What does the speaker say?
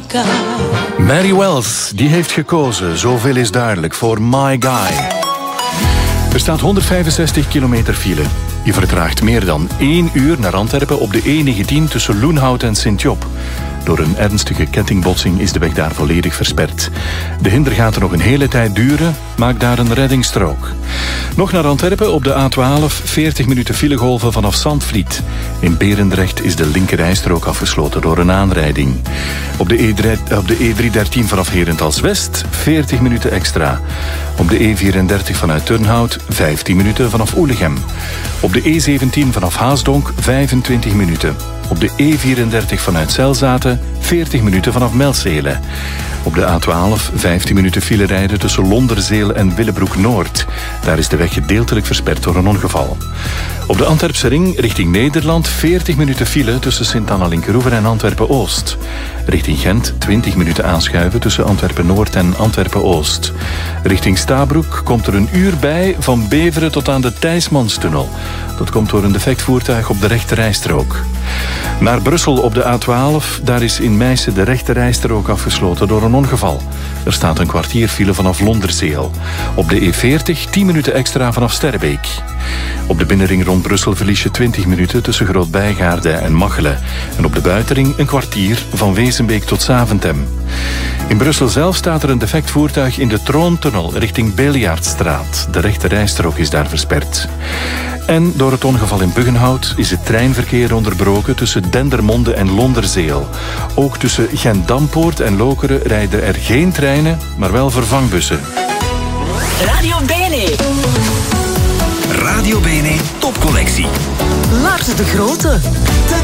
sky. Mary Wells, die heeft gekozen, zoveel is duidelijk, voor My Guy. Er staat 165 kilometer file. Je vertraagt meer dan 1 uur naar Antwerpen op de E19 tussen Loenhout en Sint-Job. Door een ernstige kettingbotsing is de weg daar volledig versperd. De hinder gaat er nog een hele tijd duren, maak daar een reddingsstrook. Nog naar Antwerpen op de A12, 40 minuten filegolven vanaf Zandvliet. In Berendrecht is de linkerrijstrook afgesloten door een aanrijding. Op de E313 vanaf Herentals-West, 40 minuten extra. Op de E34 vanuit Turnhout, 15 minuten vanaf Oelegem. Op de E17 vanaf Haasdonk, 25 minuten. Op de E34 vanuit Zelzaten, 40 minuten vanaf Melzele. Op de A12 15 minuten file rijden tussen Londerzeel en Willebroek-Noord. Daar is de weg gedeeltelijk versperd door een ongeval. Op de Antwerpse ring richting Nederland 40 minuten file tussen Sint-Anna-Linkeroever en Antwerpen-Oost. Richting Gent 20 minuten aanschuiven tussen Antwerpen-Noord en Antwerpen-Oost. Richting Stabroek komt er een uur bij van Beveren tot aan de Thijsmanstunnel. Dat komt door een defect voertuig op de rechterrijstrook. Naar Brussel op de A12, daar is in Meissen de rechterrijstrook afgesloten door een ongeval. Er staat een kwartier file vanaf Londerzeel. Op de E40 10 minuten extra vanaf Sterrebeek. Op de binnenring rond Brussel verlies je 20 minuten tussen Groot-Bijgaarde en Machelen. En op de buitenring een kwartier van Wezenbeek tot Zaventem. In Brussel zelf staat er een defect voertuig in de Troontunnel richting Beeljaardstraat. De rechterrijstrook is daar versperd. En door het ongeval in Buggenhout is het treinverkeer onderbroken tussen Dendermonde en Londerzeel. Ook tussen Gent-Dampoort en Lokeren rijden er geen treinen, maar wel vervangbussen. Radio Bene. Radio Bene topcollectie. Lars de Grote.